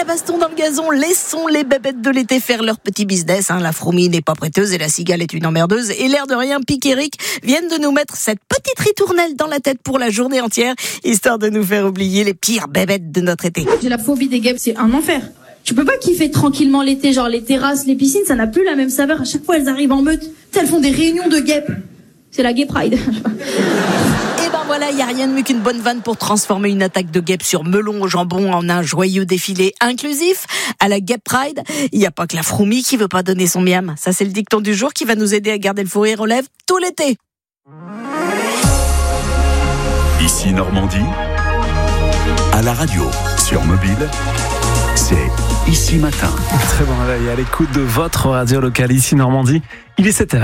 baston dans le gazon, laissons les bébêtes de l'été faire leur petit business. La fourmi n'est pas prêteuse et la cigale est une emmerdeuse. Et l'air de rien, Pic et Eric viennent de nous mettre cette petite ritournelle dans la tête pour la journée entière, histoire de nous faire oublier les pires bébêtes de notre été. J'ai la phobie des guêpes, c'est un enfer. Tu peux pas kiffer tranquillement l'été, genre les terrasses, les piscines, ça n'a plus la même saveur. À chaque fois, elles arrivent en meute. Elles font des réunions de guêpes. C'est la Gay Pride. Et ben voilà, y a rien de mieux qu'une bonne vanne pour transformer une attaque de guêpes sur melon au jambon en un joyeux défilé inclusif. À la Gay Pride, il y a pas que la fourmi qui veut pas donner son miam. Ça, c'est le dicton du jour qui va nous aider à garder le fou rire aux lèvres tout l'été. Ici Normandie, à la radio, sur mobile, c'est Ici Matin. Très bon réveil à l'écoute de votre radio locale Ici Normandie. Il est 7h.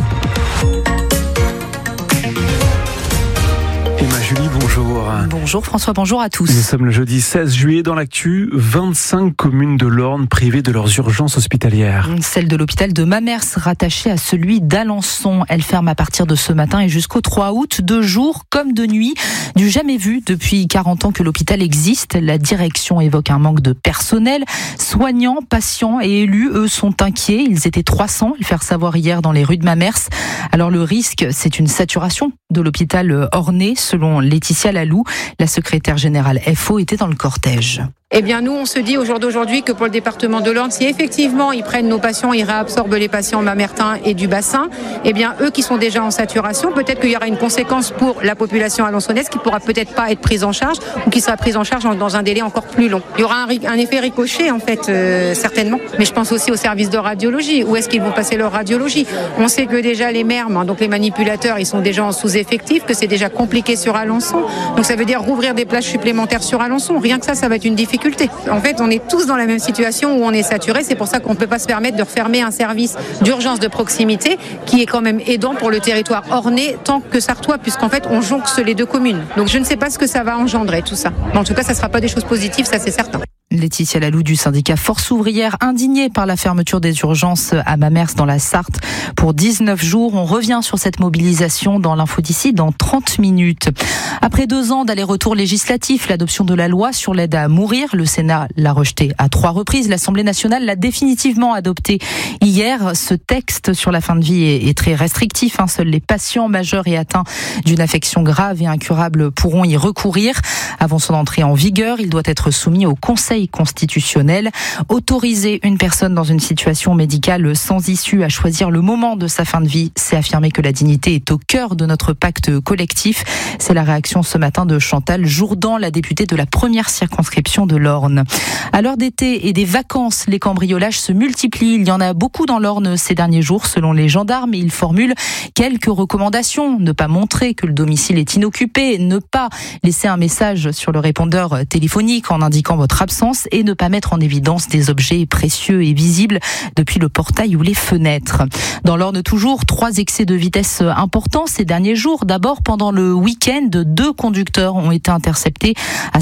Emma Julie, bonjour. Bonjour François, bonjour à tous. Nous sommes le jeudi 16 juillet dans l'actu. 25 communes de l'Orne privées de leurs urgences hospitalières. Celle de l'hôpital de Mamers rattachée à celui d'Alençon. Elle ferme à partir de ce matin et jusqu'au 3 août, de jour comme de nuit. Du jamais vu depuis 40 ans que l'hôpital existe. La direction évoque un manque de personnel. Soignants, patients et élus, eux, sont inquiets. Ils étaient 300 à le faire savoir hier dans les rues de Mamers. Alors le risque, c'est une saturation de l'hôpital ornais, selon Laetitia Lalou. La secrétaire générale FO était dans le cortège. Eh bien, nous, on se dit au jour d'aujourd'hui que pour le département de l'Orne, si effectivement ils prennent nos patients, ils réabsorbent les patients mamertins et du bassin, eh bien, eux qui sont déjà en saturation, peut-être qu'il y aura une conséquence pour la population alençonnaise qui pourra peut-être pas être prise en charge ou qui sera prise en charge dans un délai encore plus long. Il y aura un effet ricochet, en fait, certainement. Mais je pense aussi aux services de radiologie. Où est-ce qu'ils vont passer leur radiologie? On sait que déjà les MERM, donc les manipulateurs, ils sont déjà en sous-effectif, que c'est déjà compliqué sur Alençon. Donc ça veut dire rouvrir des places supplémentaires sur Alençon. Rien que ça va être une difficulté. En fait, on est tous dans la même situation où on est saturé. C'est pour ça qu'on ne peut pas se permettre de refermer un service d'urgence de proximité qui est quand même aidant pour le territoire ornais tant que sartois, puisqu'en fait, on jonxe les deux communes. Donc, je ne sais pas ce que ça va engendrer, tout ça. Mais en tout cas, ça ne sera pas des choses positives, ça c'est certain. Laetitia Lalou du syndicat Force Ouvrière, indignée par la fermeture des urgences à Mamers dans la Sarthe pour 19 jours. On revient sur cette mobilisation dans l'info d'ici dans 30 minutes. Après 2 ans d'aller-retour législatif, l'adoption de la loi sur l'aide à mourir, le Sénat l'a rejetée à 3 reprises. L'Assemblée nationale l'a définitivement adopté hier. Ce texte sur la fin de vie est très restrictif. Seuls les patients majeurs et atteints d'une affection grave et incurable pourront y recourir. Avant son entrée en vigueur, il doit être soumis au Conseil constitutionnel. Autoriser une personne dans une situation médicale sans issue à choisir le moment de sa fin de vie, c'est affirmer que la dignité est au cœur de notre pacte collectif. C'est la réaction ce matin de Chantal Jourdan, la députée de la première circonscription de l'Orne. À l'heure d'été et des vacances, les cambriolages se multiplient. Il y en a beaucoup dans l'Orne ces derniers jours, selon les gendarmes, et ils formulent quelques recommandations. Ne pas montrer que le domicile est inoccupé, ne pas laisser un message sur le répondeur téléphonique en indiquant votre absence et ne pas mettre en évidence des objets précieux et visibles depuis le portail ou les fenêtres. Dans l'Orne toujours, 3 excès de vitesse importants ces derniers jours. D'abord, pendant le week-end, 2 conducteurs ont été interceptés à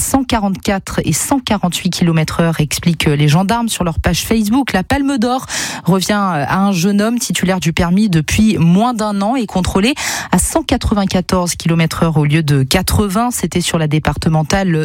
144 et 148 km/h, expliquent les gendarmes sur leur page Facebook. La Palme d'Or revient à un jeune homme titulaire du permis depuis moins d'1 an et contrôlé à 194 km/h au lieu de 80. C'était sur la départementale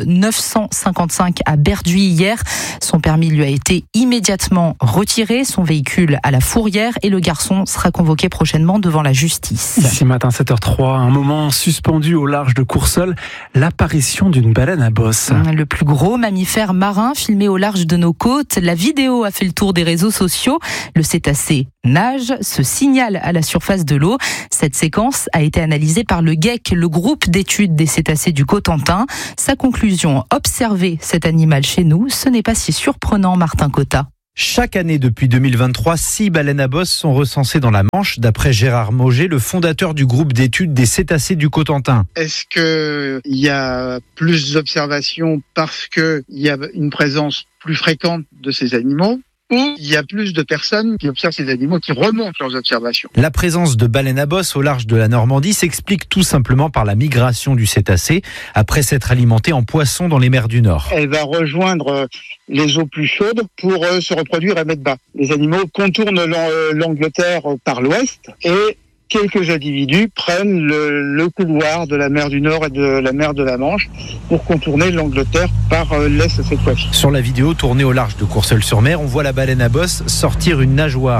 955 à Berduy hier. Son permis lui a été immédiatement retiré, son véhicule à la fourrière, et le garçon sera convoqué prochainement devant la justice. Ici matin 7h03, un moment suspendu au large de Courseulles, l'apparition d'une baleine à bosse. Le plus gros mammifère marin filmé au large de nos côtes. La vidéo a fait le tour des réseaux sociaux. Le cétacé nage, se signale à la surface de l'eau. Cette séquence a été analysée par le GEC, le groupe d'études des cétacés du Cotentin. Sa conclusion: observer cet animal chez nous, ce n'est pas si surprenant, Martin Cotta. Chaque année depuis 2023, 6 baleines à bosse sont recensées dans la Manche, d'après Gérard Mauger, le fondateur du groupe d'études des cétacés du Cotentin. Est-ce qu'il y a plus d'observations parce qu'il y a une présence plus fréquente de ces animaux ? Ou il y a plus de personnes qui observent ces animaux, qui remontent leurs observations. La présence de baleines à bosse au large de la Normandie s'explique tout simplement par la migration du cétacé, après s'être alimenté en poissons dans les mers du Nord. Elle va rejoindre les eaux plus chaudes pour se reproduire et mettre bas. Les animaux contournent l'Angleterre par l'ouest et quelques individus prennent le couloir de la mer du Nord et de la mer de la Manche pour contourner l'Angleterre par l'Est cette fois-ci. Sur la vidéo tournée au large de Courseulles-sur-Mer, on voit la baleine à bosse sortir une nageoire.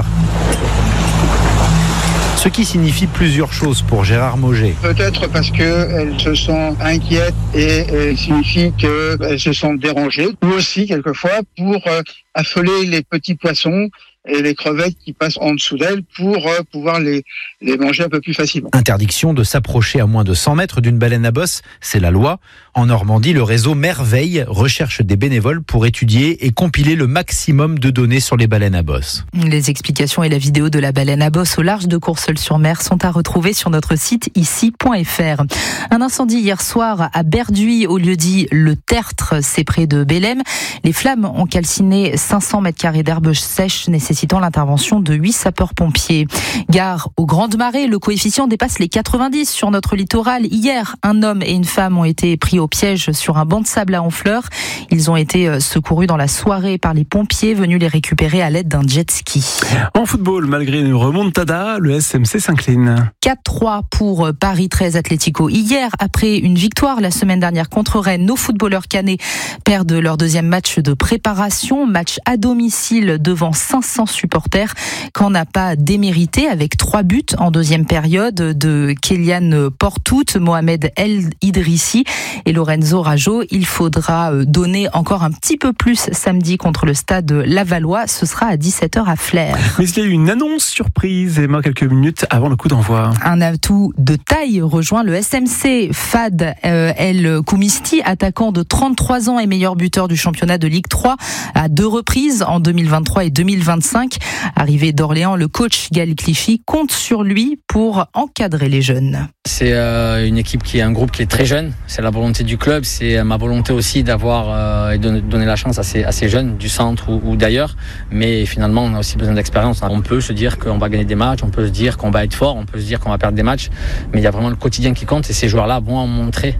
Ce qui signifie plusieurs choses pour Gérard Mauger. Peut-être parce qu'elles se sentent inquiètes et signifie qu'elles se sentent dérangées. Ou aussi, quelquefois, pour affoler les petits poissons et les crevettes qui passent en dessous d'elles pour pouvoir les manger un peu plus facilement. Interdiction de s'approcher à moins de 100 mètres d'une baleine à bosse, c'est la loi. En Normandie, le réseau Merveille recherche des bénévoles pour étudier et compiler le maximum de données sur les baleines à bosse. Les explications et la vidéo de la baleine à bosse au large de Courseulles-sur-Mer sont à retrouver sur notre site ici.fr. Un incendie hier soir à Berduy, au lieu-dit Le Tertre, c'est près de Bélem. Les flammes ont calciné 500 mètres carrés d'herbes sèches, nécessitant l'intervention de 8 sapeurs-pompiers. Gare aux Grandes Marées, le coefficient dépasse les 90 sur notre littoral. Hier, un homme et une femme ont été pris au piège sur un banc de sable à Honfleur. Ils ont été secourus dans la soirée par les pompiers venus les récupérer à l'aide d'un jet ski. En football, malgré une remontada, le SMC s'incline. 4-3 pour Paris 13 Atlético. Hier, après une victoire la semaine dernière contre Rennes, nos footballeurs cannés perdent leur deuxième match de préparation. Match à domicile devant 500 supporters qu'on n'a pas démérité avec 3 buts en deuxième période de Kélian Portout, Mohamed El Idrissi et Lorenzo Rajo. Il faudra donner encore un petit peu plus samedi contre le stade Lavallois. Ce sera à 17h à Flers. Mais il y a eu une annonce surprise, Emma, quelques minutes avant le coup d'envoi. Un atout de taille rejoint le SMC. Fad El Koumisti, attaquant de 33 ans et meilleur buteur du championnat de Ligue 3 à 2 reprises en 2023 et 2025. Arrivé d'Orléans, le coach Gaël Clichy compte sur lui pour encadrer les jeunes. C'est une équipe qui est un groupe qui est très jeune. C'est la volonté du club. C'est ma volonté aussi d'avoir et de donner la chance à ces jeunes du centre ou d'ailleurs. Mais finalement, on a aussi besoin d'expérience. On peut se dire qu'on va gagner des matchs, on peut se dire qu'on va être fort, on peut se dire qu'on va perdre des matchs. Mais il y a vraiment le quotidien qui compte et ces joueurs-là vont montrer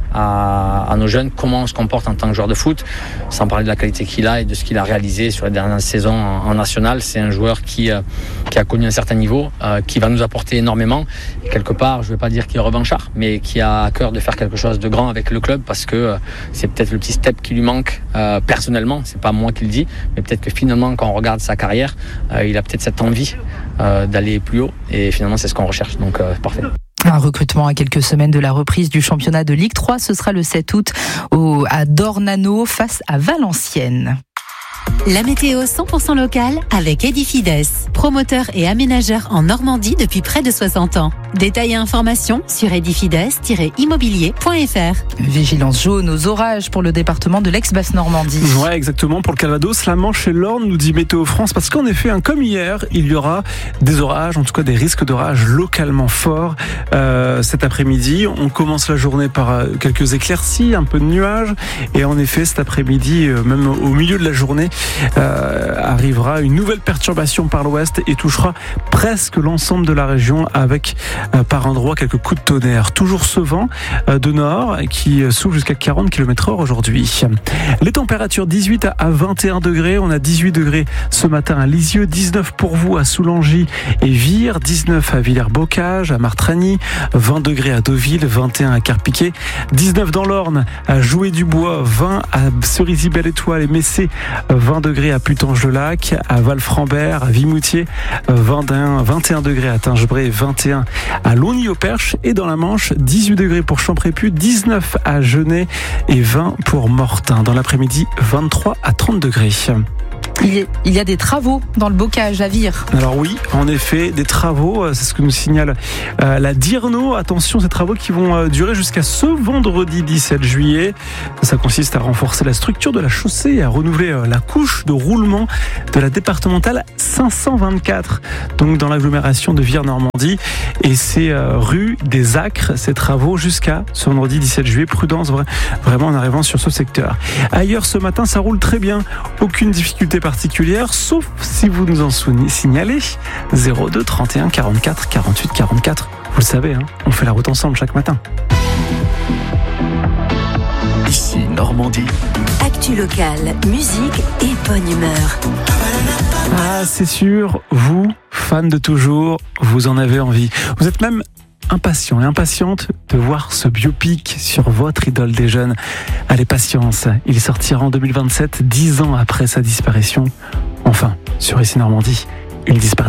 à nos jeunes comment on se comporte en tant que joueur de foot, sans parler de la qualité qu'il a et de ce qu'il a réalisé sur les dernières saisons en national. C'est un joueur qui a connu un certain niveau, qui va nous apporter énormément. Et quelque part, je ne vais pas dire qu'il est revanchard, mais qui a à cœur de faire quelque chose de grand avec le club parce que c'est peut-être le petit step qui lui manque personnellement. C'est pas moi qui le dis, mais peut-être que finalement, quand on regarde sa carrière, il a peut-être cette envie d'aller plus haut. Et finalement, c'est ce qu'on recherche. Donc, parfait. Un recrutement à quelques semaines de la reprise du championnat de Ligue 3. Ce sera le 7 août à Dornano face à Valenciennes. La météo 100% locale avec Edifides, promoteur et aménageur en Normandie depuis près de 60 ans. Détails et informations sur edifides-immobilier.fr. Vigilance jaune aux orages pour le département de l'Aix-Basse-Normandie. Ouais, exactement. Pour le Calvados, la Manche et l'Orne, nous dit Météo France, parce qu'en effet, comme hier, il y aura des orages, en tout cas des risques d'orage localement forts cet après-midi. On commence la journée par quelques éclaircies, un peu de nuages, et en effet, cet après-midi, même au milieu de la journée, arrivera une nouvelle perturbation par l'ouest et touchera presque l'ensemble de la région avec par endroits quelques coups de tonnerre. Toujours ce vent de nord qui souffle jusqu'à 40 km/h aujourd'hui. Les températures 18 à 21 degrés. On a 18 degrés ce matin à Lisieux, 19 pour vous à Soulangy et Vire, 19 à Villers-Bocage, à Martragny, 20 degrés à Deauville, 21 à Carpiquet, 19 dans l'Orne, à Joué-du-Bois, 20 à Cerisy-Belle-Étoile et Messé, 20 degrés à Putange-le-Lac, à Val-Frambert, à Vimoutier, 21 degrés à Tingebray, 21 à Longny-au-Perche et dans la Manche, 18 degrés pour Champrépus, 19 à Genêt et 20 pour Mortain. Dans l'après-midi, 23 à 30 degrés. Il y a des travaux dans le bocage à Vire. Alors oui, en effet, des travaux, c'est ce que nous signale la DIRNO. Attention, ces travaux qui vont durer jusqu'à ce vendredi 17 juillet. Ça consiste à renforcer la structure de la chaussée et à renouveler la couche de roulement de la départementale 524, donc dans l'agglomération de Vire-Normandie. Et c'est rue des Acres, ces travaux jusqu'à ce vendredi 17 juillet. Prudence vraiment en arrivant sur ce secteur. Ailleurs, ce matin, ça roule très bien. Aucune difficulté particulière, sauf si vous nous en signalez. 02 31 44 48 44. Vous le savez, on fait la route ensemble chaque matin. Ici Normandie. Actu locale, musique et bonne humeur. Ah, c'est sûr, vous fan de toujours, vous en avez envie. Vous êtes même impatient et impatiente de voir ce biopic sur votre idole des jeunes. Allez, patience, il sortira en 2027, 10 ans après sa disparition. Enfin, sur Ici Normandie, une disparition.